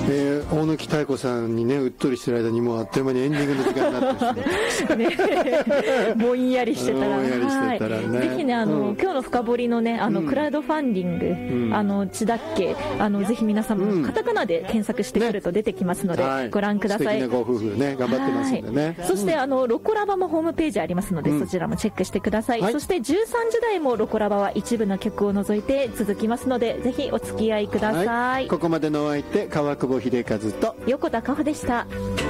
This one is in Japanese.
大貫妙子さんにねうっとりしてる間にもうあっという間にエンディングの時間になってしまねぼんやりしてたら、 ぼんやりしてたらね、 ぜひね今日の深掘りのねクラウドファンディング、千田家ぜひ皆さんもカタカナで検索してくると出てきますので、ご覧ください。 素敵なご夫婦ね頑張ってますんでね、 そしてロコラバもホームページありますので、そちらもチェックしてください。そして13時台もロコラバは一部の曲を除いて続きますので、ぜひお付き合いください。 ここまでのお相手川久保秀和と横田香穂でした。